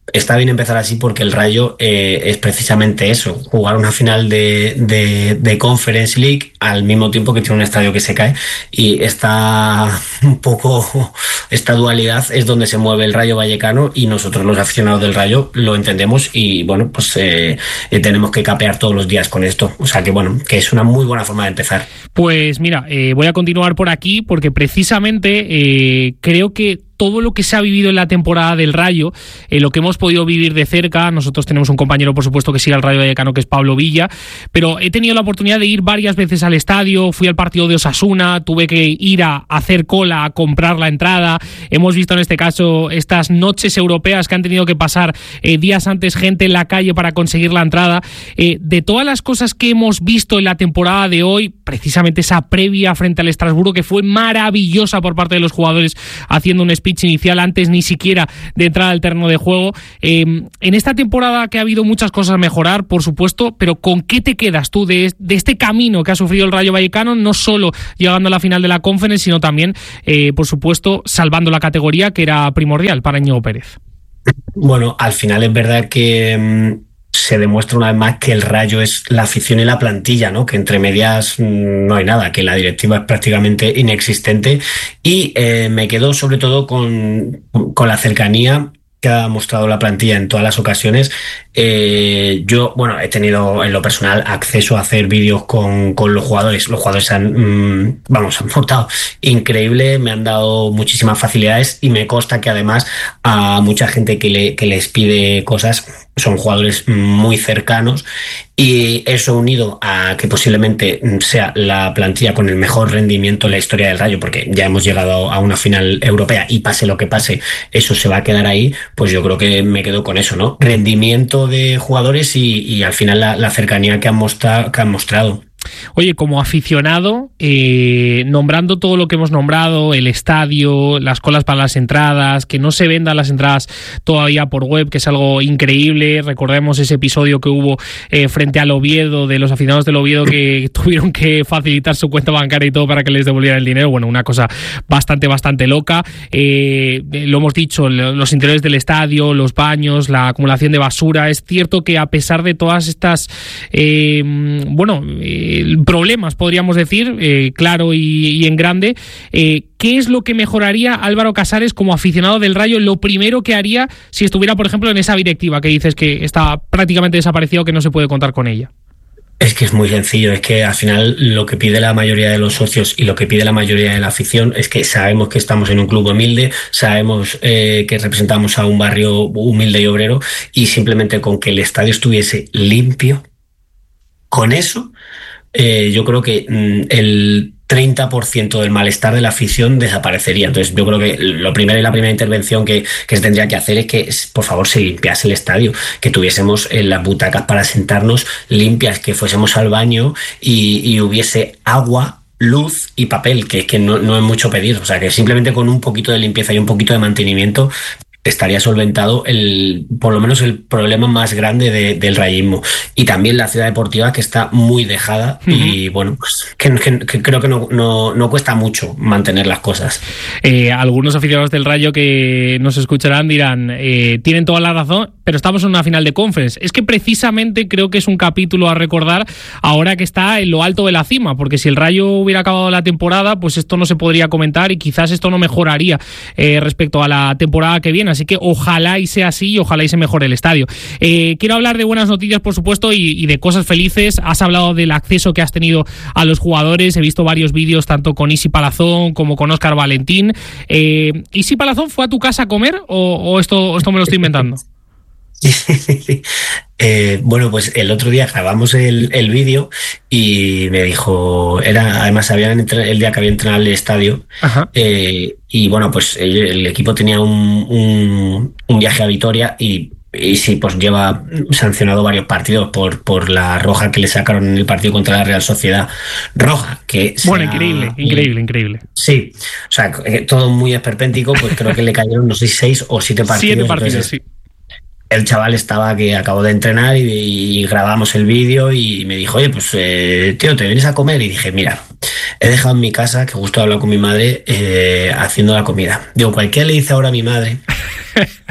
está bien empezar así porque el Rayo eh, es precisamente eso, jugar una final de, de, de Conference League al mismo tiempo que tiene un estadio que se cae, y esta un poco esta dualidad es donde se mueve el Rayo Vallecano, y nosotros los aficionados del Rayo lo entendemos, y bueno, pues eh, tenemos que capear todos los días con esto, o sea que bueno, que es una muy buena forma de empezar. Pues mira, eh, voy a continuar por aquí porque precisamente eh, creo que todo lo que se ha vivido en la temporada del Rayo, eh, lo que hemos podido vivir de cerca, nosotros tenemos un compañero, por supuesto, que sigue al Rayo Vallecano, que es Pablo Villa, pero he tenido la oportunidad de ir varias veces al estadio, fui al partido de Osasuna, tuve que ir a hacer cola, a comprar la entrada, hemos visto en este caso estas noches europeas que han tenido que pasar eh, días antes gente en la calle para conseguir la entrada. Eh, de todas las cosas que hemos visto en la temporada de hoy, precisamente esa previa frente al Estrasburgo, que fue maravillosa por parte de los jugadores, haciendo un speech inicial antes ni siquiera de entrar al terreno de juego. Eh, en esta temporada que ha habido muchas cosas a mejorar, por supuesto, pero ¿con qué te quedas tú de, de este camino que ha sufrido el Rayo Vallecano, no solo llegando a la final de la Conference, sino también, eh, por supuesto, salvando la categoría, que era primordial para Íñigo Pérez? Bueno, al final es verdad que mmm, se demuestra una vez más que el Rayo es la afición y la plantilla, ¿no? Que entre medias mmm, no hay nada, que la directiva es prácticamente inexistente, y eh, me quedo sobre todo con, con la cercanía que ha mostrado la plantilla en todas las ocasiones. Eh, yo, bueno, he tenido en lo personal acceso a hacer vídeos con, con los jugadores. Los jugadores han, mmm, vamos, han portado increíble, me han dado muchísimas facilidades, y me consta que además a mucha gente que, le, que les pide cosas son jugadores muy cercanos, y eso unido a que posiblemente sea la plantilla con el mejor rendimiento en la historia del Rayo, porque ya hemos llegado a una final europea y pase lo que pase, eso se va a quedar ahí, pues yo creo que me quedo con eso, ¿no? Rendimiento de jugadores y, y al final la, la cercanía que han, mostra, que han mostrado. Oye, como aficionado, eh, nombrando todo lo que hemos nombrado, el estadio, las colas para las entradas, que no se vendan las entradas todavía por web, que es algo increíble. Recordemos ese episodio que hubo eh, frente al Oviedo, de los aficionados del Oviedo que tuvieron que facilitar su cuenta bancaria y todo para que les devolvieran el dinero. Bueno, una cosa bastante, bastante loca. Eh, lo hemos dicho, los interiores del estadio, los baños, la acumulación de basura. Es cierto que a pesar de todas estas, eh, bueno... Eh, problemas, podríamos decir, eh, claro y, y en grande, eh, ¿qué es lo que mejoraría Álvaro Casares como aficionado del Rayo? Lo primero que haría si estuviera, por ejemplo, en esa directiva que dices que está prácticamente desaparecido, que no se puede contar con ella. Es que es muy sencillo, es que al final lo que pide la mayoría de los socios y lo que pide la mayoría de la afición es que sabemos que estamos en un club humilde, sabemos eh, que representamos a un barrio humilde y obrero, y simplemente con que el estadio estuviese limpio, con eso Eh, yo creo que mm, el treinta por ciento del malestar de la afición desaparecería. Entonces yo creo que lo primero y la primera intervención que, que se tendría que hacer es que, por favor, se limpiase el estadio, que tuviésemos en las butacas para sentarnos limpias, que fuésemos al baño y, y hubiese agua, luz y papel, que es que no, no es mucho pedir. O sea, que simplemente con un poquito de limpieza y un poquito de mantenimiento estaría solventado el, por lo menos el problema más grande de, del rayismo. Y también la ciudad deportiva, que está muy dejada, uh-huh. y bueno, pues que, que, que creo que no, no, no cuesta mucho mantener las cosas. Eh, algunos aficionados del Rayo que nos escucharán dirán, eh, tienen toda la razón, pero estamos en una final de Conference. Es que precisamente creo que es un capítulo a recordar ahora que está en lo alto de la cima, porque si el Rayo hubiera acabado la temporada, pues esto no se podría comentar y quizás esto no mejoraría eh, respecto a la temporada que viene. Así que ojalá y sea así y ojalá y se mejore el estadio. Eh, quiero hablar de buenas noticias, por supuesto, y, y de cosas felices. Has hablado del acceso que has tenido a los jugadores. He visto varios vídeos tanto con Isi Palazón como con Óscar Valentín. Eh, ¿Isi Palazón fue a tu casa a comer o, o esto, esto me lo estoy inventando? Eh, bueno, pues el otro día grabamos el, el vídeo y me dijo, era además habían el día que había entrenado en el estadio, eh, y bueno, pues el, el equipo tenía un, un, un viaje a Vitoria y, y sí, pues lleva sancionado varios partidos por, por la roja que le sacaron en el partido contra la Real Sociedad. Roja, que bueno, sea, increíble, increíble, increíble. Sí, o sea, todo muy esperpéntico, pues creo que le cayeron, no sé, seis o siete partidos. Siete partidos, entonces, sí. El chaval estaba que acabó de entrenar y, y grabamos el vídeo y me dijo, oye, pues eh, tío, ¿te vienes a comer? Y dije, mira, he dejado en mi casa, que justo he hablado con mi madre, eh, haciendo la comida. Digo, cualquiera le dice ahora a mi madre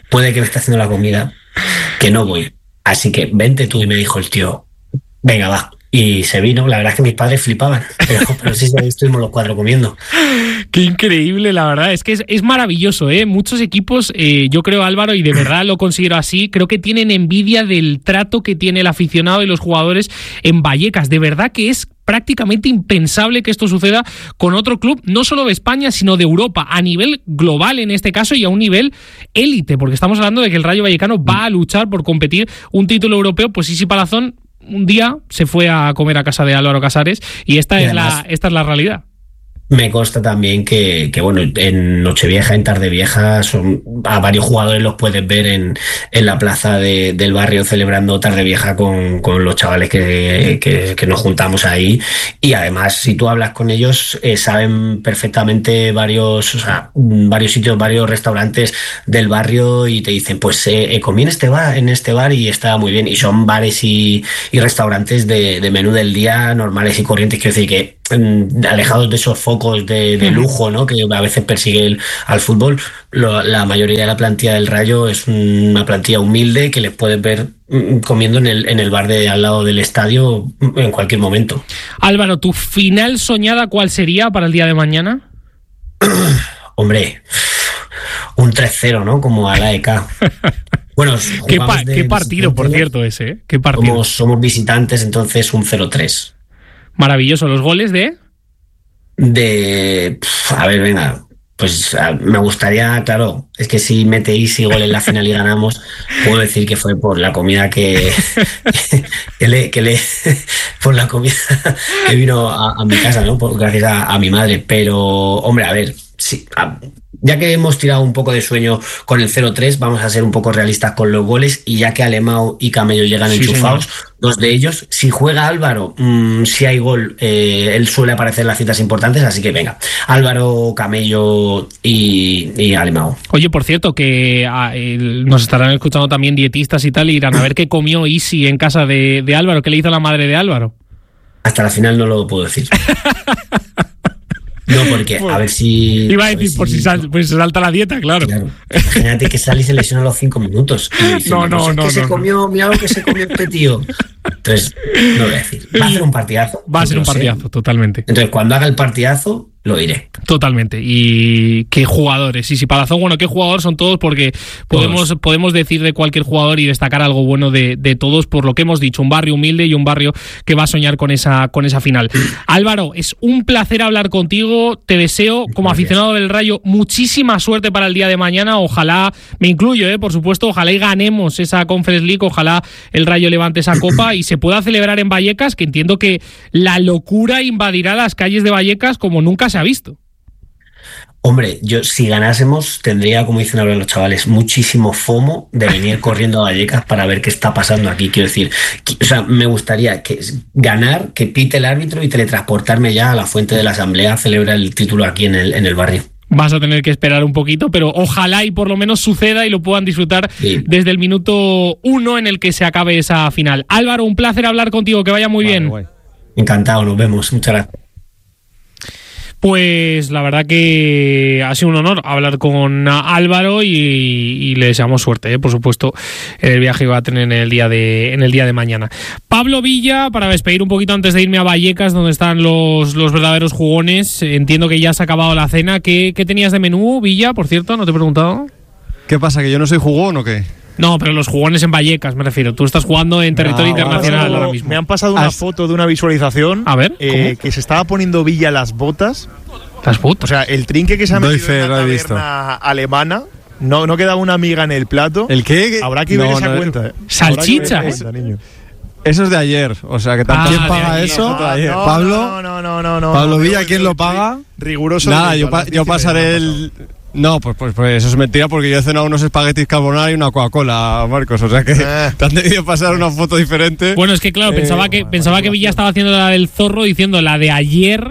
puede que me esté haciendo la comida, que no voy. Así que vente tú. Y me dijo el tío, venga, va. Y se vino. La verdad es que mis padres flipaban, pero, pero sí, sí, estuvimos los cuatro comiendo. Qué increíble, la verdad. Es que es, es maravilloso, ¿eh? Muchos equipos, eh, yo creo, Álvaro, y de verdad lo considero así, creo que tienen envidia del trato que tiene el aficionado y los jugadores en Vallecas. De verdad que es prácticamente impensable que esto suceda con otro club, no solo de España, sino de Europa, a nivel global en este caso y a un nivel élite, porque estamos hablando de que el Rayo Vallecano va a luchar por competir un título europeo. Pues Isi Palazón un día se fue a comer a casa de Álvaro Casares y esta, y es, la, esta es la realidad. Me consta también que, que, bueno, en Nochevieja, en Tardevieja, son, a varios jugadores los puedes ver en, en la plaza de, del barrio celebrando Tardevieja con, con los chavales que, que, que nos juntamos ahí. Y además, si tú hablas con ellos, eh, saben perfectamente varios, o sea, varios sitios, varios restaurantes del barrio y te dicen, pues eh, eh, comí en este bar, en este bar y estaba muy bien. Y son bares y, y restaurantes de, de menú del día normales y corrientes. Quiero decir que alejados de esos focos de, de lujo, ¿no?, que a veces persigue el, al fútbol. Lo, la mayoría de la plantilla del Rayo es una plantilla humilde que les puedes ver comiendo en el, en el bar de al lado del estadio en cualquier momento. Álvaro, ¿tu final soñada cuál sería para el día de mañana? Hombre, un tres cero, ¿no?, como a la E K. Bueno, ¿Qué, pa- qué partido, por cierto, ese? ¿eh? ¿Qué partido? Somos, somos visitantes, entonces un cero tres. Maravilloso. ¿Los goles de...? De... A ver, venga, pues me gustaría, claro, es que si metéis y gol en la final y ganamos, puedo decir que fue por la comida que... que le... Que le por la comida que vino a, a mi casa, ¿no? Por, gracias a, a mi madre. Pero, hombre, a ver, sí... A, ya que hemos tirado un poco de sueño con el cero tres, vamos a ser un poco realistas con los goles, y ya que Alemão y Camello llegan sí, enchufados, señor. Dos de ellos, si juega Álvaro, mmm, si hay gol, eh, él suele aparecer en las citas importantes, así que venga, Álvaro, Camello y, y Alemão. Oye, por cierto, que a, el, nos estarán escuchando también dietistas y tal, y irán a ver qué comió Isi en casa de, de Álvaro, qué le hizo la madre de Álvaro. Hasta la final no lo puedo decir. No, porque a ver si... Iba a decir, por si, sal, pues salta la dieta, claro. claro. Imagínate que sale y se lesiona a los cinco minutos. Y dice, no, no, pues no. Es que no, se comió, no. mira lo que se comió este tío. Entonces, no voy a decir. Va a ser un partidazo. Va a ser un partidazo, sé. Totalmente. Entonces, cuando haga el partidazo, lo diré. Totalmente. Y qué jugadores. Y si Palazón, bueno, qué jugador son todos, porque podemos, todos. podemos decir de cualquier jugador y destacar algo bueno de, de todos, por lo que hemos dicho. Un barrio humilde y un barrio que va a soñar con esa, con esa final. Álvaro, es un placer hablar contigo. Te deseo, como aficionado del Rayo, muchísima suerte para el día de mañana. Ojalá, me incluyo, eh, por supuesto, ojalá y ganemos esa Conference League, ojalá el Rayo levante esa copa y se pueda celebrar en Vallecas, que entiendo que la locura invadirá las calles de Vallecas como nunca se ha visto. Hombre, yo si ganásemos tendría, como dicen ahora los chavales, muchísimo FOMO de venir corriendo a Vallecas para ver qué está pasando aquí. Quiero decir, que, o sea, me gustaría que ganar, que pite el árbitro y teletransportarme ya a la fuente de la Asamblea a celebrar el título aquí en el, en el barrio. Vas a tener que esperar un poquito, pero ojalá y por lo menos suceda y lo puedan disfrutar sí. desde el minuto uno en el que se acabe esa final. Álvaro, un placer hablar contigo, que vaya muy vale, bien. Guay. Encantado, nos vemos, muchas gracias. Pues la verdad que ha sido un honor hablar con Álvaro y, y le deseamos suerte, ¿eh? Por supuesto, en el viaje que va a tener en el día de en el día de mañana. Pablo Villa, para despedir un poquito antes de irme a Vallecas, donde están los, los verdaderos jugones. Entiendo que ya se ha acabado la cena. ¿Qué, qué tenías de menú, Villa, por cierto? ¿No te he preguntado? ¿Qué pasa, que yo no soy jugón o qué? No, pero los jugones en Vallecas, me refiero. Tú estás jugando en territorio no, internacional ahora mismo. Me han pasado una foto de una visualización. A ver, eh, que se estaba poniendo Villa las botas. ¿Las botas? O sea, el trinque que se ha metido en la taberna alemana. No, no quedaba una amiga en el plato. ¿El qué? Habrá que ver no, esa no, cuenta. Eh. Salchicha. Cuenta, niño. Eso es de ayer, o sea que tampoco. ¿Quién paga ayer, eso? No, no, Pablo. No, no, no, no. Pablo Villa, ¿quién lo paga? Riguroso. Nada, yo, pa yo pasaré el. No, pues, pues, pues eso es mentira, porque yo he cenado unos espaguetis carbonara y una Coca-Cola, Marcos. O sea que eh. te han debido pasar una foto diferente. Bueno, es que claro, eh, pensaba que pensaba que Villa estaba haciendo la del zorro diciendo la de ayer.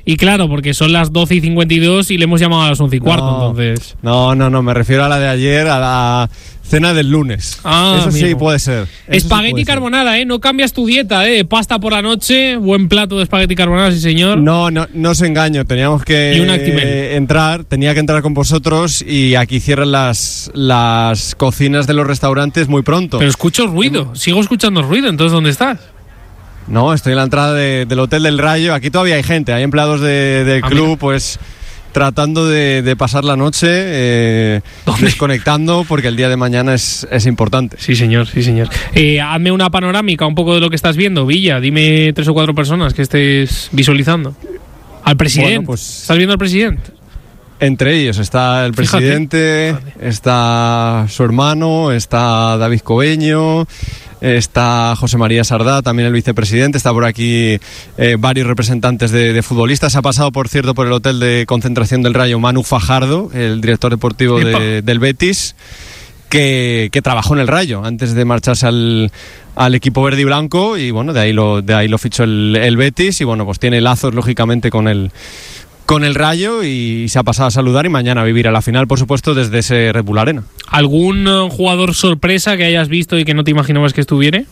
Y claro, porque son las doce y cincuenta y dos y le hemos llamado a las once y cuarto, no, entonces... No, no, no, me refiero a la de ayer, a la cena del lunes. Ah, Eso sí amigo. puede ser. Eso Espagueti sí puede carbonara, ¿eh? No cambias tu dieta, ¿eh? Pasta por la noche, buen plato de espagueti carbonara, sí señor. No, no, no os engaño, teníamos que Y un Actimel. eh, entrar, tenía que entrar con vosotros y aquí cierran las, las cocinas de los restaurantes muy pronto. Pero escucho ruido, sigo escuchando ruido, entonces ¿dónde estás? No, estoy en la entrada de- del Hotel del Rayo, aquí todavía hay gente, hay empleados de- del Ah, club, mira. pues tratando de, de pasar la noche, eh, desconectando, porque el día de mañana es, es importante. Sí señor, sí señor. Eh, hazme una panorámica un poco de lo que estás viendo, Villa, dime tres o cuatro personas que estés visualizando. Al presidente, Bueno, pues- ¿estás viendo al presidente? Entre ellos está el Fíjate. presidente, está su hermano, está David Cobeño, está José María Sardá, también el vicepresidente, está por aquí eh, varios representantes de, de futbolistas. Ha pasado, por cierto, por el hotel de concentración del Rayo Manu Fajardo, el director deportivo de- del Betis, que, que trabajó en el Rayo antes de marcharse al, al equipo verde y blanco, y bueno, de ahí lo, de ahí lo fichó el, el Betis, y bueno, pues tiene lazos lógicamente con el con el Rayo y se ha pasado a saludar y mañana vivirá la final, por supuesto, desde ese Red Bull Arena. ¿Algún eh, jugador sorpresa que hayas visto y que no te imaginabas que estuviera?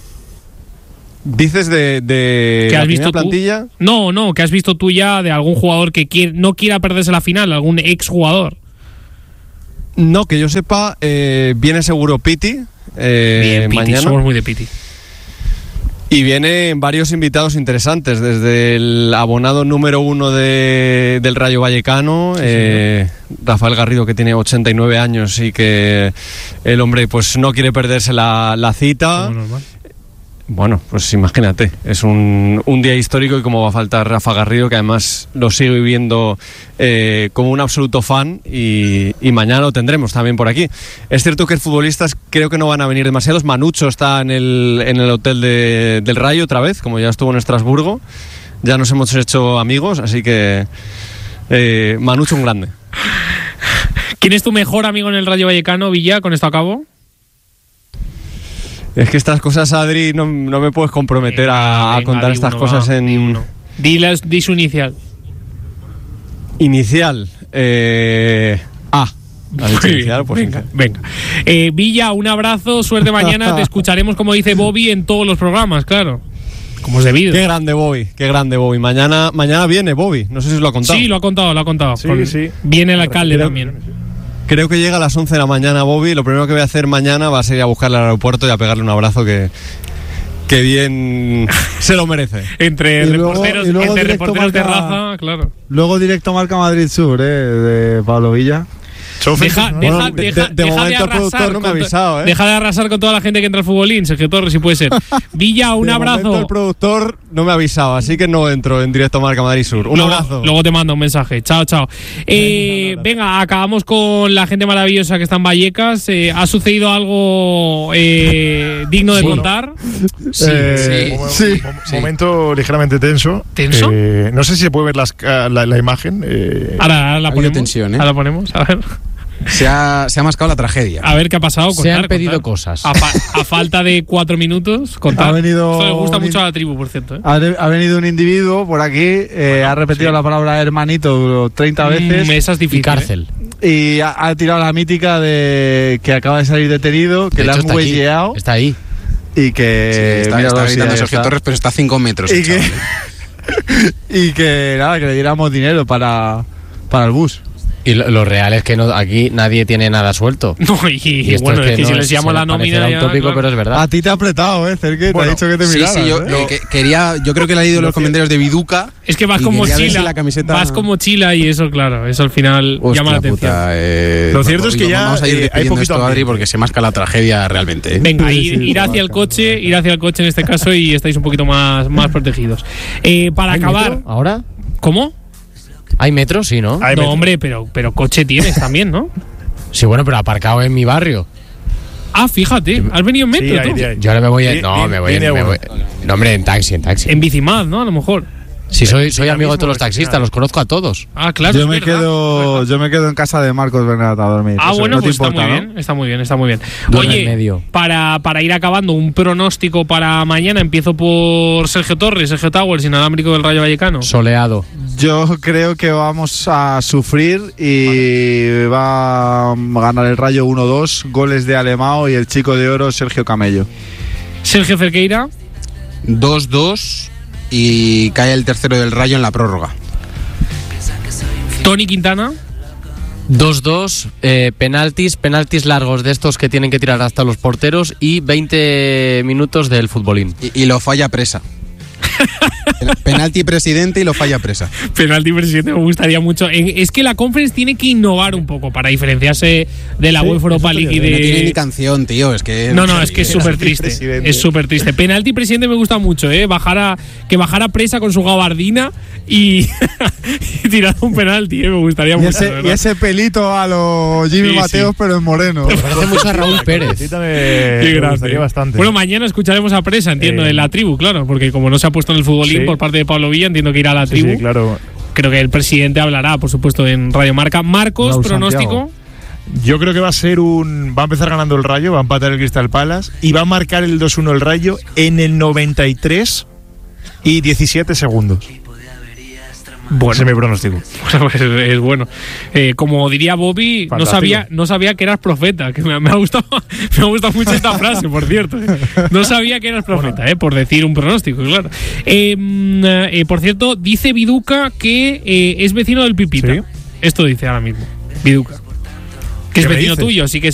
¿Dices de, de ¿Que la has visto primera tú? plantilla? No, no, que has visto tú ya de algún jugador que quiere- no quiera perderse la final, algún exjugador. No, que yo sepa, eh, viene seguro Piti, eh, Bien, Piti, mañana. somos muy de Piti. Y vienen varios invitados interesantes, desde el abonado número uno de, del Rayo Vallecano, eh, Rafael Garrido, que tiene ochenta y nueve años y que el hombre pues no quiere perderse la, la cita. Bueno, pues imagínate, es un, un día histórico y cómo va a faltar Rafa Garrido, que además lo sigue viviendo eh, como un absoluto fan, y, y mañana lo tendremos también por aquí. Es cierto que futbolistas creo que no van a venir demasiados. Manucho está en el, en el hotel de- del Rayo otra vez, como ya estuvo en Estrasburgo. Ya nos hemos hecho amigos, así que eh, Manucho un grande. ¿Quién es tu mejor amigo en el Rayo Vallecano, Villa? Con esto acabo. Es que estas cosas, Adri, no, no me puedes comprometer a, a venga, contar di estas uno, cosas va, en... Di, las- di su inicial. Inicial. Eh, A. ¿Has dicho Muy inicial? bien, Pues venga, venga. Eh, Villa, un abrazo, suerte mañana. Te escucharemos, como dice Bobby, en todos los programas, claro. Como es debido. Qué grande Bobby, qué grande Bobby. Mañana, mañana viene Bobby, no sé si os lo ha contado. Sí, lo ha contado, lo ha contado. Sí, Con- sí. Viene el alcalde Creo- también. Creo que llega a las once de la mañana Bobby. Lo primero que voy a hacer mañana va a ser ir a buscarle al aeropuerto y a pegarle un abrazo que, que bien se lo merece. Entre Y luego- reporteros, y luego entre directo reporteros de marca- raza, claro. Luego directo marca Madrid Sur, ¿eh? De Pablo Villa. Deja, deja, Bueno, de- deja, de- de deja momento el arrasar productor no me ha con to- avisado, ¿eh? Deja de arrasar con toda la gente que entra al futbolín, Sergio Torres, si puede ser. Villa, un De abrazo. momento el productor no me ha avisado, así que no entro en directo Marca Madrid Sur. Un luego, abrazo. luego te mando un mensaje. Chao, chao. Eh, venga, acabamos con la gente maravillosa que está en Vallecas. Eh, ¿Ha sucedido algo eh, digno de Sí. contar? Sí, Eh, Mo- sí. mo- Momento ligeramente tenso. ¿Tenso? Eh, no sé si se puede ver las ca- la, la imagen. eh, Ahora, ahora la Ha habido ponemos. tensión, ¿eh? Ahora la ponemos. A ver, Se ha, se ha mascado la tragedia. a ver qué ha pasado. Se Contar, han pedido contar. cosas. A, fa- a falta de cuatro minutos, contar. Ha venido Esto le gusta un mucho in- a la tribu, por cierto. ¿eh? Ha, ha venido un individuo por aquí, eh, ha repetido sí. la palabra hermanito treinta veces Mm, esa es difícil. Y cárcel. y ha, ha tirado la mítica de que acaba de salir detenido, que De le hecho, han está aquí. huelleado Está ahí. y que... Sí, está, míralo, está sí, gritando ahí Sergio está. Torres, pero está a cinco metros. Y el que, chaval. y que nada, que le diéramos dinero para, para el bus. Y lo, lo real es que no, aquí nadie tiene nada suelto. No, y, Y esto bueno, es que, si no les es- llamo se la parecerá nómina. ya, utópico, claro. pero es verdad. A ti te ha apretado, ¿eh, Cerque? Te Bueno, ha dicho que te Sí, miraras, sí, yo, ¿eh? eh, que- quería, yo creo que le he leído los comentarios de Viduca. Es que vas y con quería ver si mochila. la camiseta- Vas con mochila y eso, claro, eso al final Hostia llama la atención. puta, eh, Lo cierto es que ya, vamos a ir eh, hay despidiendo poquito esto, Adri, ambiente. porque se masca la tragedia realmente. ¿eh? Venga, Sí, ir, sí, ir hacia el coche, ir hacia el coche en este caso y estáis un poquito más, más protegidos. Eh, para ¿Hay acabar, metro ahora? ¿cómo? ¿Hay metro? Sí, ¿no? Hay no, metro. hombre, pero, pero coche tienes también, ¿no? Sí, bueno, pero aparcado en mi barrio. Ah, fíjate, has venido en metro Sí, tú. hay, hay. Yo ahora me voy Vi- en. No, vi- me voy en. viene me uno. voy- no, hombre, en taxi, en taxi. En Bicimad, ¿no? A lo mejor. Si soy, soy amigo de todos los taxistas, los conozco a todos. Ah, claro. Yo me quedo, yo me quedo en casa de Marcos Bernat a dormir. Ah, Eso bueno, no te pues está importa, muy ¿no? bien, está muy bien, está muy bien. Duerme Oye, en medio. Para, para ir acabando, un pronóstico para mañana. Empiezo por Sergio Torres, Sergio Towers, inalámbrico del Rayo Vallecano. Soleado. Yo creo que vamos a sufrir y va a ganar el Rayo uno dos, goles de Alemão y el chico de oro Sergio Camello. Sergio Cerqueira. dos dos y cae el tercero del Rayo en la prórroga. Toni Quintana. dos dos, eh, penaltis, penaltis largos de estos que tienen que tirar hasta los porteros y veinte minutos del futbolín. Y, y lo falla Presa. Penalti presidente y lo falla Presa. Penalti presidente me gustaría mucho. Es que la Conference tiene que innovar un poco para diferenciarse de la Sí, UEFA Europa League y de... No tiene ni canción, tío. Es que No, no, es que es súper triste. Es súper triste. Penalti presidente me gusta mucho, ¿eh? Bajar a, que bajara Presa con su gabardina y, y tirar un penalti, ¿eh? Me gustaría Y mucho. ese, y ese pelito a los Jimmy Sí, Mateos, sí. pero en moreno. Me parece mucho a Raúl Pérez. Sí, también Qué me grande. gustaría bastante. Bueno, mañana escucharemos a Presa, entiendo, Eh, en la tribu, claro, porque como no se ha puesto en el futbolín Sí. por parte de Pablo Villa, entiendo que irá a la Sí, tribu. sí, claro. Creo que el presidente hablará, por supuesto, en Radio Marca. Marcos, Raúl pronóstico. Santiago. Yo creo que va a ser un. Va a empezar ganando el Rayo, va a empatar el Crystal Palace y va a marcar el dos uno el Rayo en el noventa y tres y diecisiete segundos. Bueno. Ese es mi pronóstico. Pues es bueno. Eh, como diría Bobby, no Fantástico. sabía, no sabía que eras profeta. Que me, me ha gustado, me ha gustado mucho esta frase, por cierto. eh. No sabía que eras profeta, eh, por decir un pronóstico, claro. Eh, eh, por cierto, dice Viduca que eh, es vecino del Pipita. ¿Sí? Esto dice ahora mismo. Viduca. Que es ¿Qué me vecino dices? tuyo, así que